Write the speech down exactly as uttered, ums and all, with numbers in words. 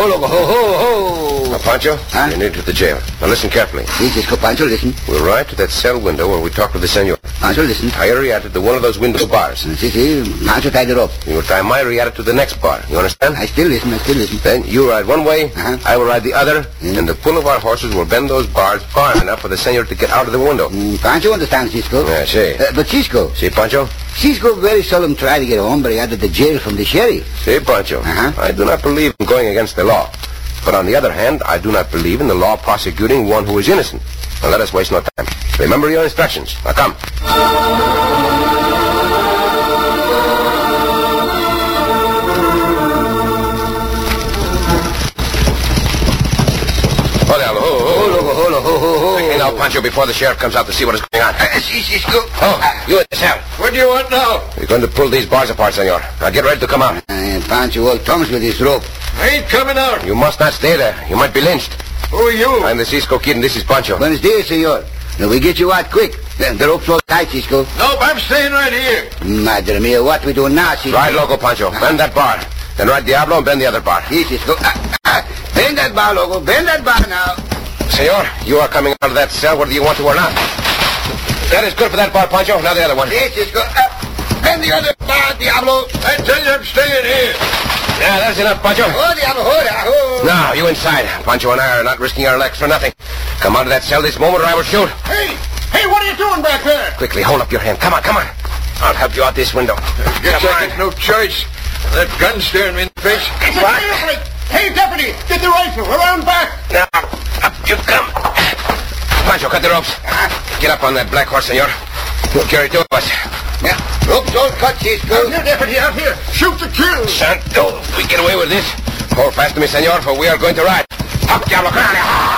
ho, loco, ho, ho, ho. Now, Pancho, Huh? you're near to the jail. Now, listen carefully. Si, Cisco, Pancho, listen. We'll ride to that cell window where we talk with the senor. Pancho, listen. Tie your riata to one of those window bars. Si, si, Pancho tied it up. You will tie my riata to the next bar. You understand? I still listen, I still listen. Then you ride one way, Uh-huh. I will ride the other, Mm. and the pull of our horses will bend those bars far enough for the senor to get out of the window. Mm, Pancho understands, Cisco. Yeah, see. Uh, but Cisco, See, Pancho? Cisco very seldom try to get a hombre out of the jail from the sheriff. See, Pancho? Uh-huh. I do not believe in going against the law. But on the other hand, I do not believe in the law prosecuting one who is innocent. Now, let us waste no time. Remember your instructions. Now, come. Oh, there, ho, ho, Ho, loco, ho, loco, ho, ho, ho. Hey, now, Pancho, before the sheriff comes out to see what is going on. Uh, si, Cisco. Oh, you in the cell. What do you want now? We're going to pull these bars apart, senor. Now, get ready to come out. Uh, Pancho all tongues with his rope. I ain't coming out. You must not stay there. You might be lynched. Who are you? I'm the Cisco Kid, and this is Pancho. Buenos dias, senor. Now, we get you out quick. The, the rope's all tight, Cisco. Nope, I'm staying right here. Madre mia, what we do now, Cisco? Ride loco, Pancho. Bend that bar. Then ride Diablo and bend the other bar. Si, Cisco. Ah, ah, bend that bar, loco. Bend that bar now. Senor, you are coming out of that cell whether you want to or not. That is good for that bar, Pancho. Now the other one. Si, Cisco. Ah, bend the other bar, Diablo. I tell you I'm staying here. Yeah, that's enough, Pancho. Oh, Diablo, oh, Diablo. Now, you inside. Pancho and I are not risking our necks for nothing. Come out of that cell this moment or I will shoot. Hey, hey, what are you doing back there? Quickly, hold up your hand. Come on, come on. I'll help you out this window. Guess Come I on. get no choice. That gun staring me in the face. What? Hey, deputy, get the rifle around back. Now, up you come. Pancho, cut the ropes. Get up on that black horse, senor. We'll carry two of us. Yeah, rope's all cut, Cisco. Out here, deputy, out here. Shoot the kill. Santo, we get away with this. Hold fast to me, senor, for we are going to ride. Up, Diablo, come on.